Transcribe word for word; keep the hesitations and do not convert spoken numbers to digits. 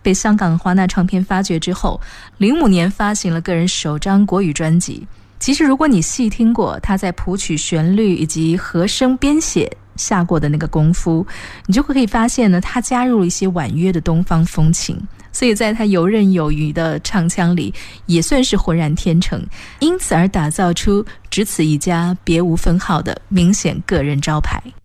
被香港华纳唱片发掘之后，零五年发行了个人首张国语专辑。其实如果你细听过他在谱曲、旋律以及和声编写下过的那个功夫，你就可以发现呢，他加入了一些婉约的东方风情，所以在他游刃有余的唱腔里也算是浑然天成，因此而打造出只此一家别无分号的明显个人招牌。